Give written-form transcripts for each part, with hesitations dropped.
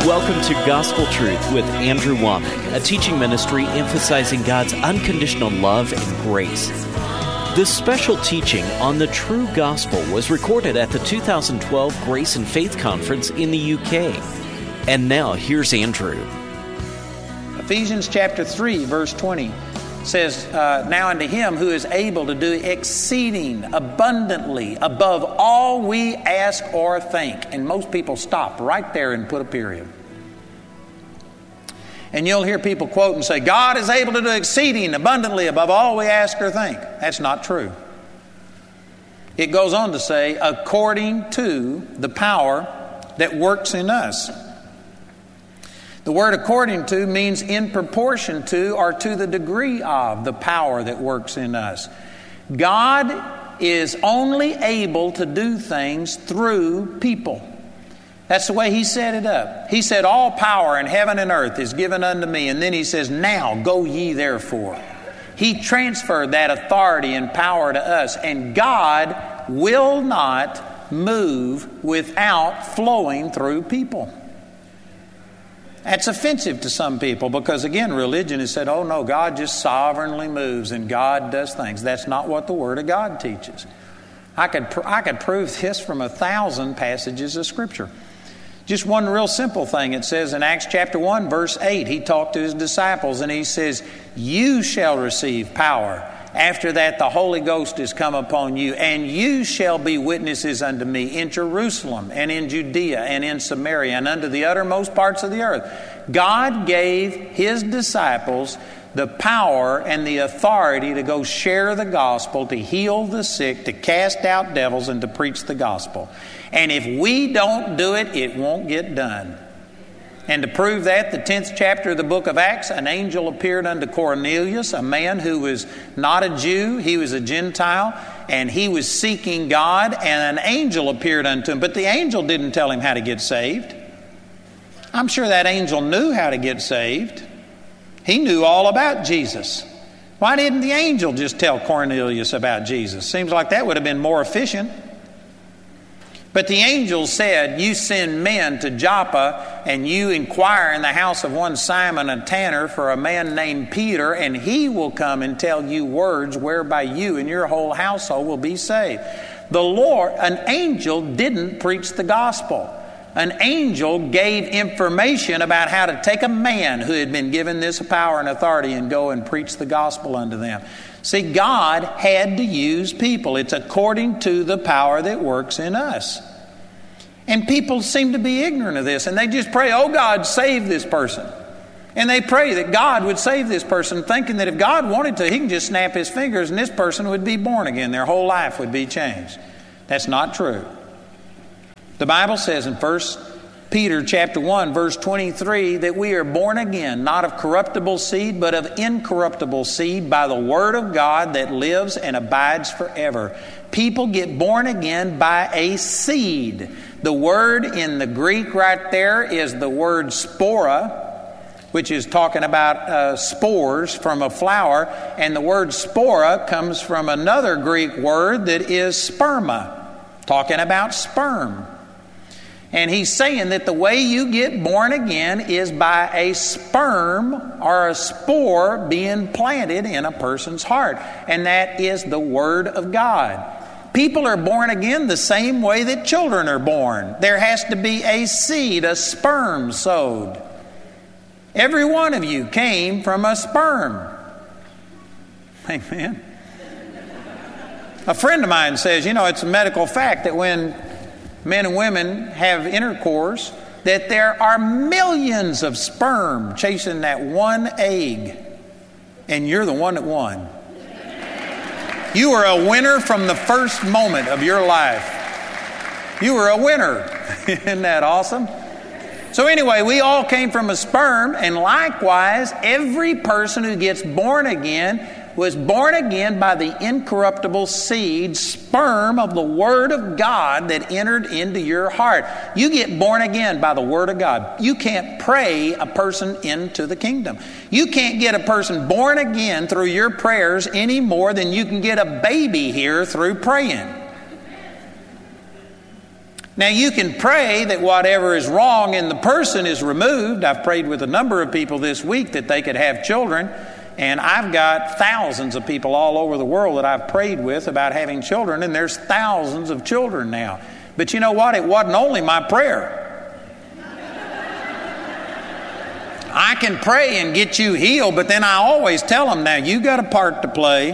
Welcome to Gospel Truth with Andrew Womack, a teaching ministry emphasizing God's unconditional love and grace. This special teaching on the true gospel was recorded at the 2012 Grace and Faith Conference in the UK. And now, here's Andrew. Ephesians chapter 3, verse 20 says, Now unto him who is able to do exceeding abundantly above all we ask or think. And most people stop right there and put a period. And you'll hear people quote and say, God is able to do exceeding abundantly above all we ask or think. That's not true. It goes on to say, according to the power that works in us. The word according to means in proportion to or to the degree of the power that works in us. God is only able to do things through people. That's the way He set it up. He said, all power in heaven and earth is given unto me. And then He says, now go ye therefore. He transferred that authority and power to us. And God will not move without flowing through people. That's offensive to some people because, again, religion has said, oh no, God just sovereignly moves and God does things. That's not what the Word of God teaches. I could prove this from 1,000 passages of Scripture. Just one real simple thing. It says in Acts chapter 1, verse 8, He talked to His disciples and He says, you shall receive power. After that, the Holy Ghost is come upon you, and you shall be witnesses unto me in Jerusalem and in Judea and in Samaria and unto the uttermost parts of the earth. God gave His disciples the power and the authority to go share the gospel, to heal the sick, to cast out devils, and to preach the gospel. And if we don't do it, it won't get done. And to prove that, the 10th chapter of the book of Acts, an angel appeared unto Cornelius, a man who was not a Jew, he was a Gentile, and he was seeking God, and an angel appeared unto him. But the angel didn't tell him how to get saved. I'm sure that angel knew how to get saved. He knew all about Jesus. Why didn't the angel just tell Cornelius about Jesus? Seems like that would have been more efficient. But the angel said, you send men to Joppa and you inquire in the house of one Simon a tanner for a man named Peter, and he will come and tell you words whereby you and your whole household will be saved. An angel didn't preach the gospel. An angel gave information about how to take a man who had been given this power and authority and go and preach the gospel unto them. See, God had to use people. It's according to the power that works in us. And people seem to be ignorant of this. And they just pray, oh God, save this person. And they pray that God would save this person, thinking that if God wanted to, He can just snap His fingers and this person would be born again. Their whole life would be changed. That's not true. The Bible says in 1 Peter chapter 1, verse 23, that we are born again, not of corruptible seed, but of incorruptible seed by the Word of God that lives and abides forever. People get born again by a seed. The word in the Greek right there is the word spora, which is talking about spores from a flower. And the word spora comes from another Greek word that is sperma, talking about sperm. And he's saying that the way you get born again is by a sperm or a spore being planted in a person's heart. And that is the Word of God. People are born again the same way that children are born. There has to be a seed, a sperm sowed. Every one of you came from a sperm. Amen. A friend of mine says, it's a medical fact that when men and women have intercourse, that there are millions of sperm chasing that one egg, and you're the one that won. You were a winner from the first moment of your life. You were a winner. Isn't that awesome? So anyway, we all came from a sperm, and likewise, every person who gets born again was born again by the incorruptible seed, sperm of the Word of God that entered into your heart. You get born again by the Word of God. You can't pray a person into the kingdom. You can't get a person born again through your prayers any more than you can get a baby here through praying. Now, you can pray that whatever is wrong in the person is removed. I've prayed with a number of people this week that they could have children, and I've got thousands of people all over the world that I've prayed with about having children, and there's thousands of children now. But you know what? It wasn't only my prayer. I can pray and get you healed, but then I always tell them, now you got a part to play.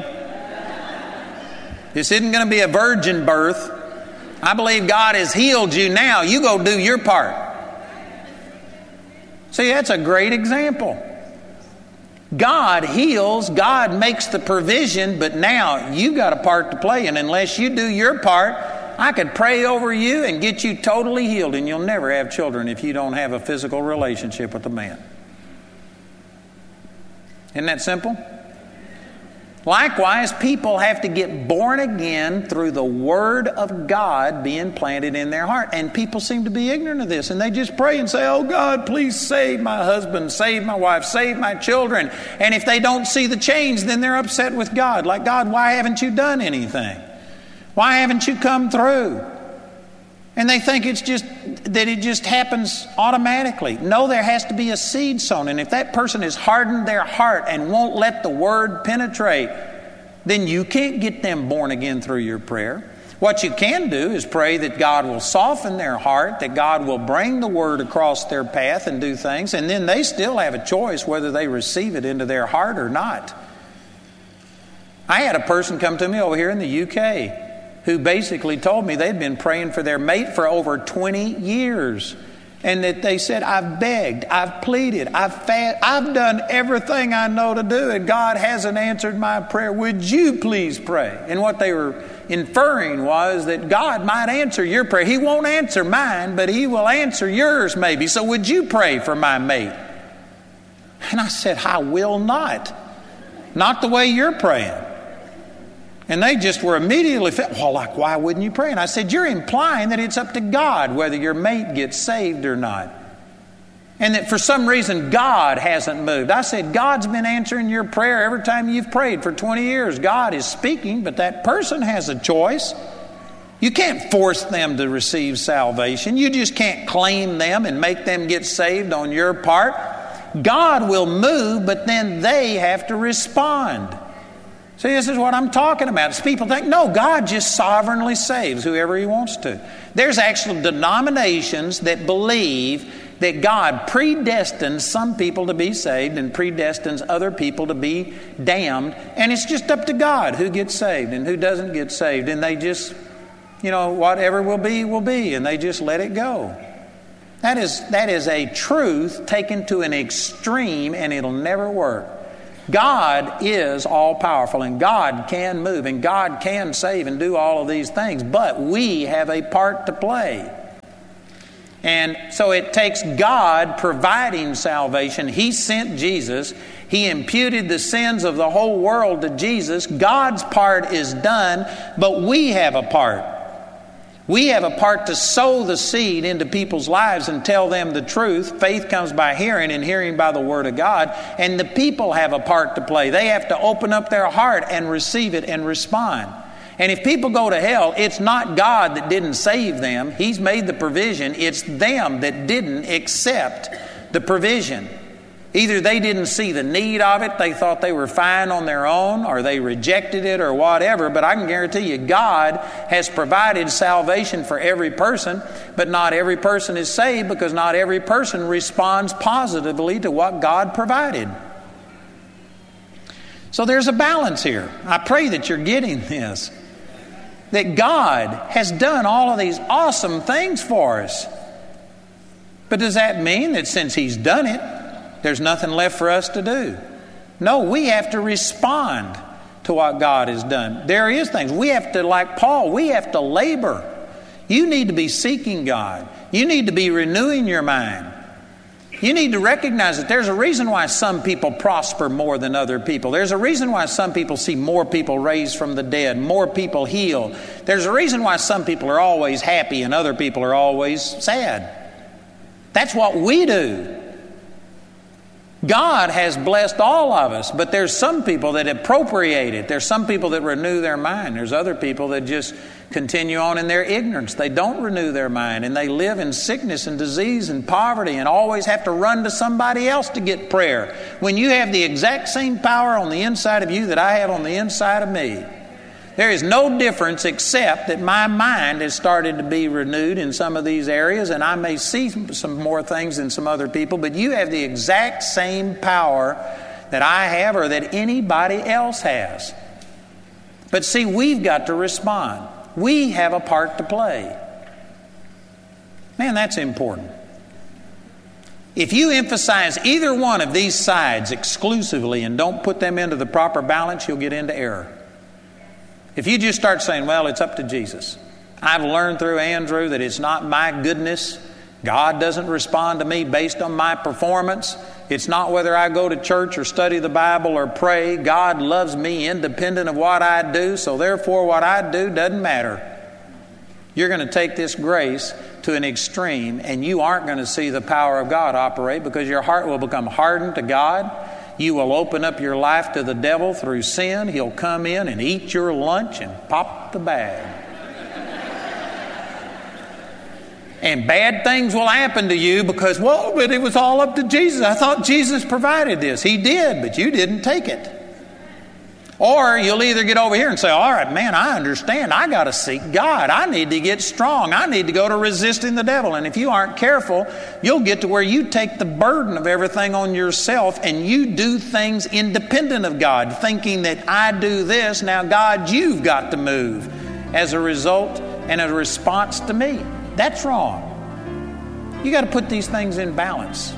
This isn't going to be a virgin birth. I believe God has healed you now. You go do your part. See, that's a great example. God heals, God makes the provision, but now you got a part to play. And unless you do your part, I could pray over you and get you totally healed, and you'll never have children if you don't have a physical relationship with a man. Isn't that simple? Likewise, people have to get born again through the Word of God being planted in their heart. And people seem to be ignorant of this. And they just pray and say, oh God, please save my husband, save my wife, save my children. And if they don't see the change, then they're upset with God. Like, God, why haven't you done anything? Why haven't you come through? And they think it's just that it just happens automatically. No, there has to be a seed sown. And if that person has hardened their heart and won't let the Word penetrate, then you can't get them born again through your prayer. What you can do is pray that God will soften their heart, that God will bring the Word across their path and do things, and then they still have a choice whether they receive it into their heart or not. I had a person come to me over here in the UK who basically told me they'd been praying for their mate for over 20 years. And that they said, I've begged, I've pleaded, I've done everything I know to do, and God hasn't answered my prayer. Would you please pray? And what they were inferring was that God might answer your prayer. He won't answer mine, but He will answer yours maybe. So would you pray for my mate? And I said, I will not. Not the way you're praying. And they just were immediately, well, like, why wouldn't you pray? And I said, you're implying that it's up to God whether your mate gets saved or not. And that for some reason God hasn't moved. I said, God's been answering your prayer every time you've prayed for 20 years. God is speaking, but that person has a choice. You can't force them to receive salvation. You just can't claim them and make them get saved on your part. God will move, but then they have to respond. See, this is what I'm talking about. It's people think, no, God just sovereignly saves whoever He wants to. There's actual denominations that believe that God predestines some people to be saved and predestines other people to be damned. And it's just up to God who gets saved and who doesn't get saved. And they just, whatever will be, and they just let it go. That is a truth taken to an extreme, and it'll never work. God is all-powerful, and God can move, and God can save and do all of these things, but we have a part to play. And so it takes God providing salvation. He sent Jesus. He imputed the sins of the whole world to Jesus. God's part is done, but we have a part. We have a part to sow the seed into people's lives and tell them the truth. Faith comes by hearing, and hearing by the Word of God. And the people have a part to play. They have to open up their heart and receive it and respond. And if people go to hell, it's not God that didn't save them. He's made the provision. It's them that didn't accept the provision. Either they didn't see the need of it, they thought they were fine on their own, or they rejected it or whatever. But I can guarantee you, God has provided salvation for every person, but not every person is saved because not every person responds positively to what God provided. So there's a balance here. I pray that you're getting this. That God has done all of these awesome things for us. But does that mean that since He's done it, there's nothing left for us to do? No, we have to respond to what God has done. There is things. We have to, like Paul, we have to labor. You need to be seeking God. You need to be renewing your mind. You need to recognize that there's a reason why some people prosper more than other people. There's a reason why some people see more people raised from the dead, more people healed. There's a reason why some people are always happy and other people are always sad. That's what we do. God has blessed all of us, but there's some people that appropriate it. There's some people that renew their mind. There's other people that just continue on in their ignorance. They don't renew their mind, and they live in sickness and disease and poverty and always have to run to somebody else to get prayer. When you have the exact same power on the inside of you that I have on the inside of me, there is no difference except that my mind has started to be renewed in some of these areas, and I may see some more things than some other people, but you have the exact same power that I have or that anybody else has. But see, we've got to respond. We have a part to play. Man, that's important. If you emphasize either one of these sides exclusively and don't put them into the proper balance, you'll get into error. If you just start saying, well, it's up to Jesus. I've learned through Andrew that it's not my goodness. God doesn't respond to me based on my performance. It's not whether I go to church or study the Bible or pray. God loves me independent of what I do, so therefore what I do doesn't matter. You're going to take this grace to an extreme, and you aren't going to see the power of God operate because your heart will become hardened to God. You will open up your life to the devil through sin. He'll come in and eat your lunch and pop the bag. And bad things will happen to you because, well, but it was all up to Jesus. I thought Jesus provided this. He did, but you didn't take it. Or you'll either get over here and say, all right, man, I understand. I got to seek God. I need to get strong. I need to go to resisting the devil. And if you aren't careful, you'll get to where you take the burden of everything on yourself and you do things independent of God, thinking that I do this, now God, you've got to move as a result and a response to me. That's wrong. You got to put these things in balance.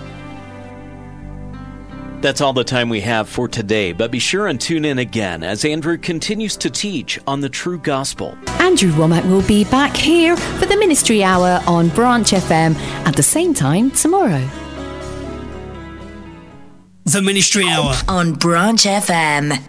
That's all the time we have for today, but be sure and tune in again as Andrew continues to teach on the true gospel. Andrew Wommack will be back here for the Ministry Hour on Branch FM at the same time tomorrow. The Ministry Hour on Branch FM.